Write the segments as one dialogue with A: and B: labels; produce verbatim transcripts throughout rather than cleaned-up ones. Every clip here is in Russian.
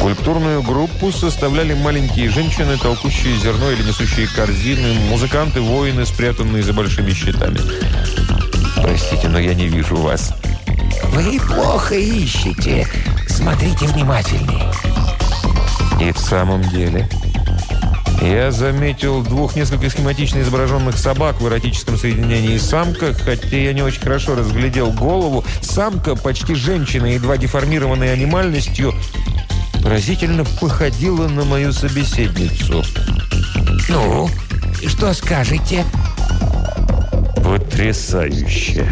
A: Скульптурную группу составляли маленькие женщины, толкущие зерно или несущие корзины, музыканты, воины, спрятанные за большими щитами. «Простите, но я не вижу вас».
B: «Вы плохо ищете. Смотрите внимательнее».
A: И в самом деле... Я заметил двух несколько схематично изображенных собак в эротическом соединении. Самка, хотя я не очень хорошо разглядел голову, самка, почти женщина, едва деформированной анимальностью, поразительно походила на мою собеседницу.
B: «Ну, и что скажете?»
A: «Потрясающе!»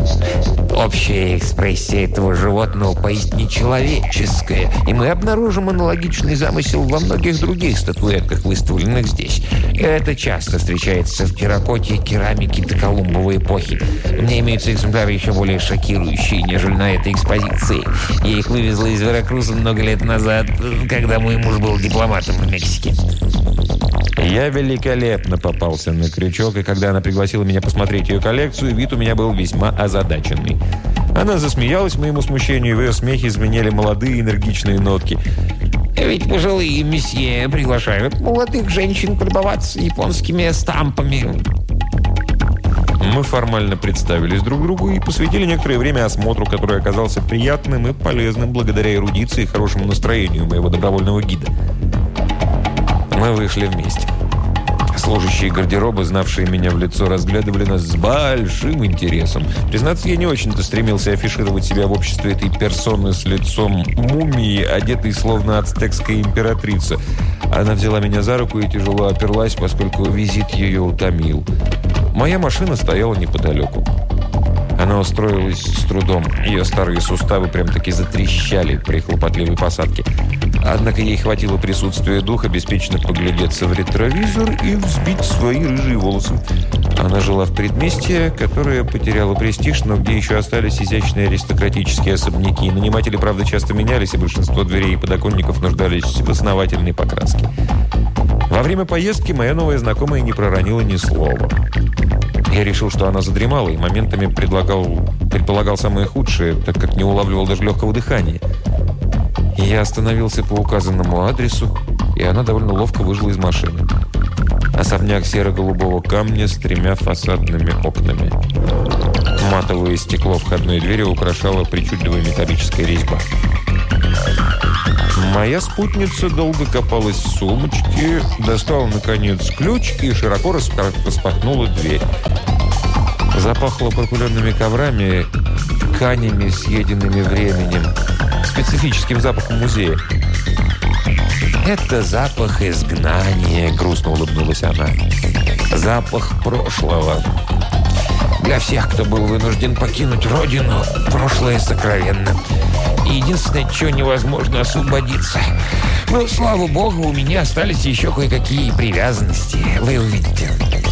B: Общая экспрессия этого животного поистине человеческая, и мы обнаружим аналогичный замысел во многих других статуэтках, выставленных здесь. Это часто встречается в терракоте и керамике доколумбовой эпохи. У меня имеются экземпляры еще более шокирующие, нежели на этой экспозиции. Я их вывезла из Веракруза много лет назад, когда мой муж был дипломатом в Мексике.
A: Я великолепно попался на крючок, и когда она пригласила меня посмотреть ее коллекцию, вид у меня был весьма озадаченный. Она засмеялась моему смущению, и в ее смехе звенели молодые энергичные нотки.
B: «Ведь пожилые месье приглашают молодых женщин полюбоваться японскими стампами».
A: Мы формально представились друг другу и посвятили некоторое время осмотру, который оказался приятным и полезным благодаря эрудиции и хорошему настроению моего добровольного гида. Мы вышли вместе. Служащие гардероба, знавшие меня в лицо, разглядывали нас с большим интересом. Признаться, я не очень-то стремился афишировать себя в обществе этой персоны с лицом мумии, одетой словно ацтекская императрица. Она взяла меня за руку и тяжело оперлась, поскольку визит ее утомил. Моя машина стояла неподалеку. Она устроилась с трудом. Ее старые суставы прям-таки затрещали при хлопотливой посадке. Однако ей хватило присутствия духа беспечно поглядеться в ретровизор и взбить свои рыжие волосы. Она жила в предместье, которое потеряло престиж, но где еще остались изящные аристократические особняки. Наниматели, правда, часто менялись, и большинство дверей и подоконников нуждались в основательной покраске. Во время поездки моя новая знакомая не проронила ни слова. Я решил, что она задремала, и моментами предлагал, предполагал самое худшее, так как не улавливал даже легкого дыхания. Я остановился по указанному адресу, и она довольно ловко вышла из машины. Особняк серо-голубого камня с тремя фасадными окнами. Матовое стекло входной двери украшала причудливая металлическая резьба. Моя спутница долго копалась в сумочке, достала, наконец, ключ и широко распахнула дверь. Запахло пропыленными коврами, тканями, съеденными временем, специфическим запахом музея.
B: «Это запах изгнания», — грустно улыбнулась она. «Запах прошлого. Для всех, кто был вынужден покинуть родину, прошлое сокровенно. И единственное, от чего невозможно освободиться. Но, слава богу, у меня остались еще кое-какие привязанности. Вы увидите».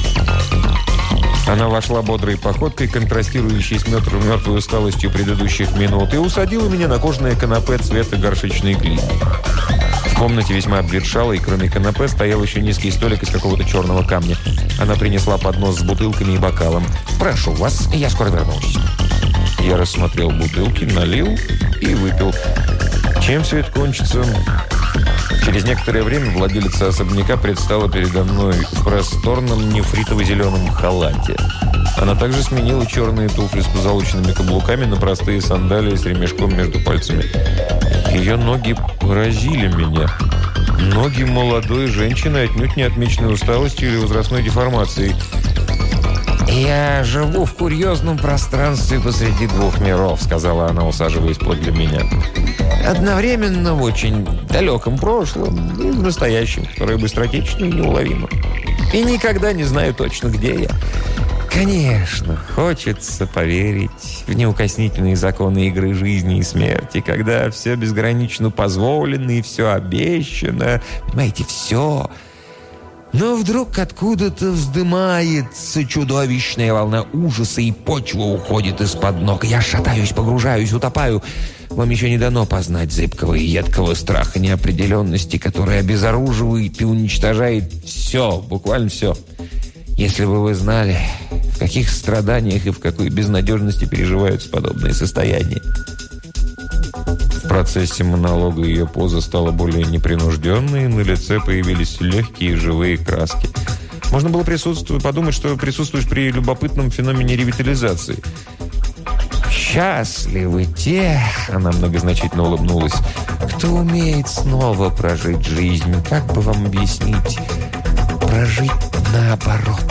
A: Она вошла бодрой походкой, контрастирующей с мертвой усталостью предыдущих минут, и усадила меня на кожаное канапе цвета горшечной глины. В комнате весьма обветшала, и кроме канапе стоял еще низкий столик из какого-то черного камня. Она принесла поднос с бутылками и бокалом.
B: «Прошу вас, я скоро вернусь».
A: Я рассмотрел бутылки, налил и выпил. Чем все это кончится? Через некоторое время владелица особняка предстала передо мной в просторном нефритово-зеленом халате. Она также сменила черные туфли с позолоченными каблуками на простые сандалии с ремешком между пальцами. Ее ноги поразили меня. Ноги молодой женщины, отнюдь не отмеченной усталостью или возрастной деформацией.
B: «Я живу в курьезном пространстве посреди двух миров», — сказала она, усаживаясь подле меня. «Одновременно в очень далеком прошлом и в настоящем, которое быстротечно и неуловимо. И никогда не знаю точно, где я. Конечно, хочется поверить в неукоснительные законы игры жизни и смерти, когда все безгранично позволено и все обещано. Понимаете, все. Но вдруг откуда-то вздымается чудовищная волна ужаса, и почва уходит из-под ног. Я шатаюсь, погружаюсь, утопаю. Вам еще не дано познать зыбкого и едкого страха неопределенности, который обезоруживает и уничтожает все, буквально все. Если бы вы знали, в каких страданиях и в какой безнадежности переживаются подобные состояния.
A: процессе монолога ее поза стала более непринужденной, и на лице появились легкие живые краски. Можно было присутствовать, подумать, что присутствуешь при любопытном феномене ревитализации.
B: «Счастливы те, — она многозначительно улыбнулась, — кто умеет снова прожить жизнь. Как бы вам объяснить? Прожить наоборот».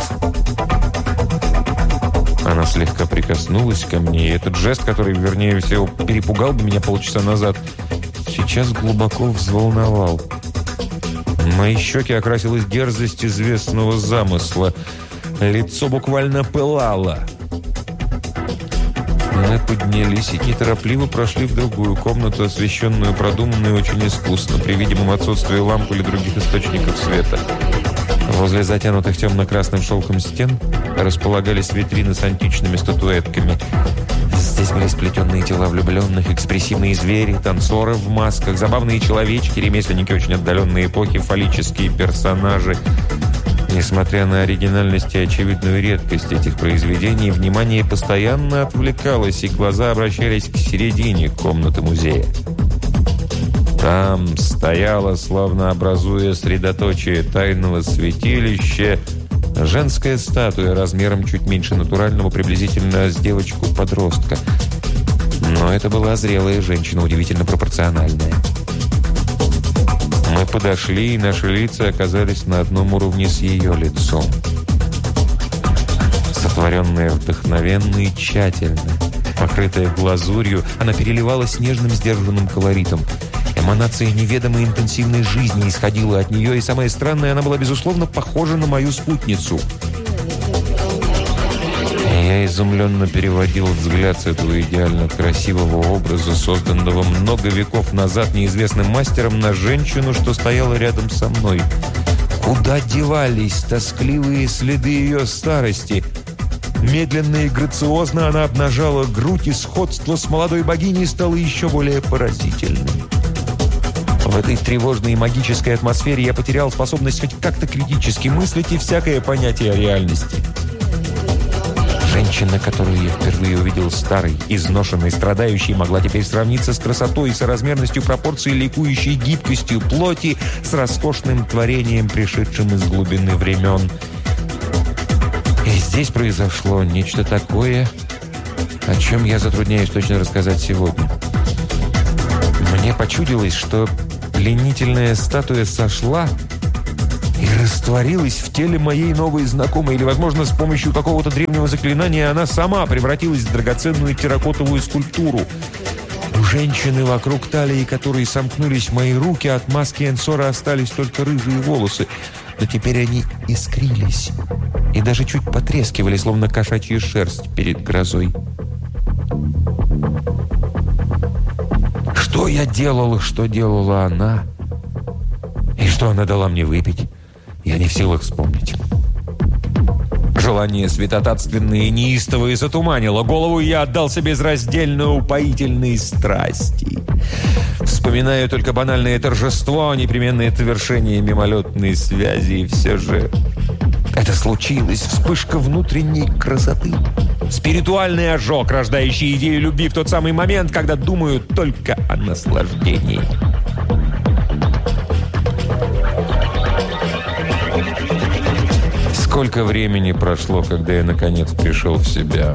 A: Она слегка прикоснулась ко мне, и этот жест, который, вернее всего, перепугал бы меня полчаса назад, сейчас глубоко взволновал. Мои щеки окрасилась дерзость известного замысла. Лицо буквально пылало. Мы поднялись и неторопливо прошли в другую комнату, освещенную, продуманную очень искусно, при видимом отсутствии ламп или других источников света. Возле затянутых темно-красным шелком стен располагались витрины с античными статуэтками. Здесь были сплетенные тела влюбленных, экспрессивные звери, танцоры в масках, забавные человечки, ремесленники очень отдаленной эпохи, фаллические персонажи. Несмотря на оригинальность и очевидную редкость этих произведений, внимание постоянно отвлекалось, и глаза обращались к середине комнаты музея. Там стояла, словно образуя средоточие тайного святилища, женская статуя размером чуть меньше натурального, приблизительно с девочку-подростка. Но это была зрелая женщина, удивительно пропорциональная. Мы подошли, и наши лица оказались на одном уровне с ее лицом. Сотворенная вдохновенно и тщательно, покрытая глазурью, она переливалась нежным сдержанным колоритом. Эманация неведомой интенсивной жизни исходила от нее, и самое странное, она была, безусловно, похожа на мою спутницу. Я изумленно переводил взгляд с этого идеально красивого образа, созданного много веков назад неизвестным мастером, на женщину, что стояла рядом со мной. Куда девались тоскливые следы ее старости? Медленно и грациозно она обнажала грудь, и сходство с молодой богиней стало еще более поразительным. В этой тревожной и магической атмосфере я потерял способность хоть как-то критически мыслить и всякое понятие о реальности. Женщина, которую я впервые увидел старой, изношенной, страдающей, могла теперь сравниться с красотой и соразмерностью пропорций, ликующей гибкостью плоти, с роскошным творением, пришедшим из глубины времен. И здесь произошло нечто такое, о чем я затрудняюсь точно рассказать сегодня. Мне почудилось, что пленительная статуя сошла и растворилась в теле моей новой знакомой, или, возможно, с помощью какого-то древнего заклинания она сама превратилась в драгоценную терракотовую скульптуру. У женщины, вокруг талии которой сомкнулись мои руки, от маски Энсора остались только рыжие волосы, но теперь они искрились и даже чуть потрескивали, словно кошачья шерсть перед грозой. Что я делал, что делала она, и что она дала мне выпить, я не в силах вспомнить. Желание святотатственное и неистовое затуманило голову, и я отдался безраздельно упоительной страсти. Вспоминаю только банальное торжество, непременное завершение мимолетной связи, и все же это случилось, вспышка внутренней красоты. Спиритуальный ожог, рождающий идею любви в тот самый момент, когда думаю только о наслаждении. Сколько времени прошло, когда я наконец пришел в себя.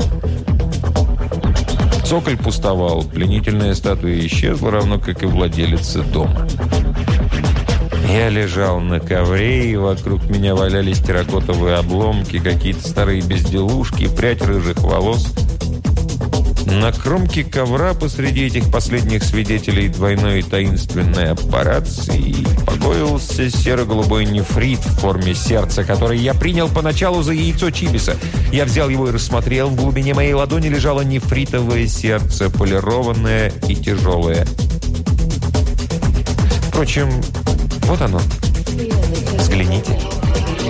A: Цоколь пустовал, пленительная статуя исчезла, равно как и владелица дома. Я лежал на ковре, и вокруг меня валялись терракотовые обломки, какие-то старые безделушки, прядь рыжих волос. На кромке ковра посреди этих последних свидетелей двойной таинственной аппарации покоился серо-голубой нефрит в форме сердца, который я принял поначалу за яйцо чибиса. Я взял его и рассмотрел. В глубине моей ладони лежало нефритовое сердце, полированное и тяжелое. Впрочем, вот оно. Взгляните.